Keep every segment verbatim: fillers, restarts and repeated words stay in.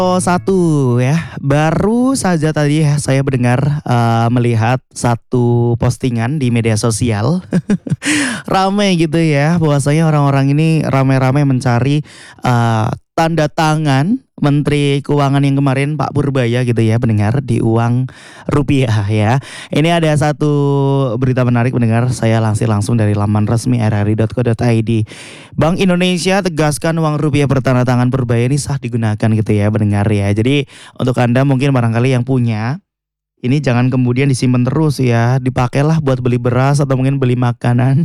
Oh satu ya, baru saja tadi ya saya mendengar, eee, melihat satu postingan di media sosial, rame gitu ya bahwasanya orang-orang ini rame-rame mencari, eee, tanda tangan Menteri Keuangan yang kemarin Pak Purbaya gitu ya pendengar di uang rupiah ya. Ini ada satu berita menarik pendengar, saya lansir langsung dari laman resmi r r i titik co titik i d. Bank Indonesia tegaskan uang rupiah bertanda tangan Purbaya ini sah digunakan gitu ya pendengar ya. Jadi untuk Anda mungkin barangkali yang punya, ini jangan kemudian disimpan terus ya, dipakailah buat beli beras atau mungkin beli makanan.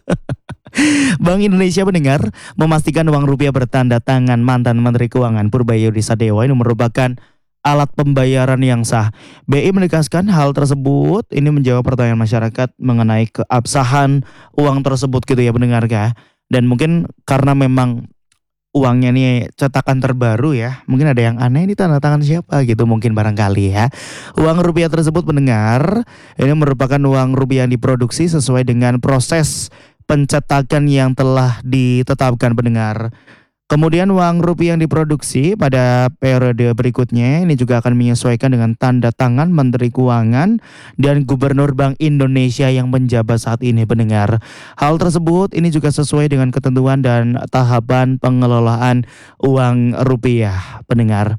Bank Indonesia mendengar memastikan uang rupiah bertanda tangan mantan Menteri Keuangan Purbaya Sadewa ini merupakan alat pembayaran yang sah. B I menegaskan hal tersebut ini menjawab pertanyaan masyarakat mengenai keabsahan uang tersebut gitu ya pendengar ya. Dan mungkin karena memang uangnya nih cetakan terbaru ya, mungkin ada yang aneh ini tanda tangan siapa gitu mungkin barangkali ya. Uang rupiah tersebut pendengar, ini merupakan uang rupiah yang diproduksi sesuai dengan proses pencetakan yang telah ditetapkan pendengar. Kemudian uang rupiah yang diproduksi pada periode berikutnya ini juga akan menyesuaikan dengan tanda tangan Menteri Keuangan dan Gubernur Bank Indonesia yang menjabat saat ini pendengar. Hal tersebut ini juga sesuai dengan ketentuan dan tahapan pengelolaan uang rupiah pendengar.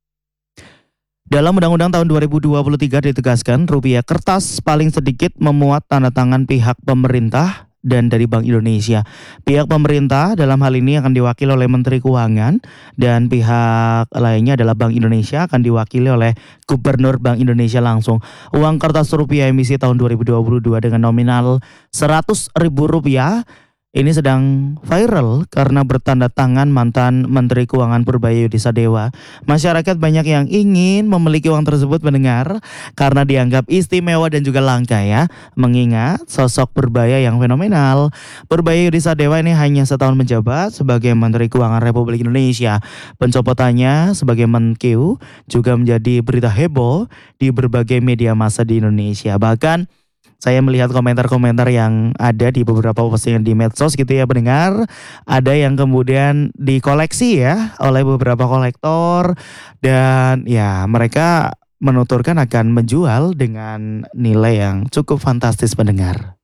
Dalam Undang-Undang tahun dua ribu dua puluh tiga ditegaskan rupiah kertas paling sedikit memuat tanda tangan pihak pemerintah dan dari Bank Indonesia. Pihak pemerintah dalam hal ini akan diwakili oleh Menteri Keuangan dan pihak lainnya adalah Bank Indonesia akan diwakili oleh Gubernur Bank Indonesia langsung. Uang kertas rupiah emisi tahun dua ribu dua puluh dua dengan nominal seratus ribu rupiah ini sedang viral karena bertanda tangan mantan Menteri Keuangan Purbaya Sadewa. Masyarakat banyak yang ingin memiliki uang tersebut mendengar karena dianggap istimewa dan juga langka ya. Mengingat sosok Purbaya yang fenomenal. Purbaya Sadewa ini hanya setahun menjabat sebagai Menteri Keuangan Republik Indonesia. Pencopotannya sebagai Menkeu juga menjadi berita heboh di berbagai media massa di Indonesia. Bahkan saya melihat komentar-komentar yang ada di beberapa postingan di medsos gitu ya pendengar. Ada yang kemudian dikoleksi ya oleh beberapa kolektor. Dan ya mereka menuturkan akan menjual dengan nilai yang cukup fantastis pendengar.